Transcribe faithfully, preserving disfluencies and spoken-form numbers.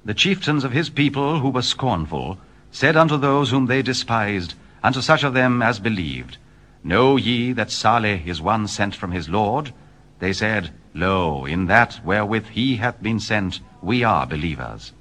The chieftains of his people, who were scornful, said unto those whom they despised, unto such of them as believed, Know ye that Saleh is one sent from his Lord? They said, Lo, in that wherewith he hath been sent, we are believers.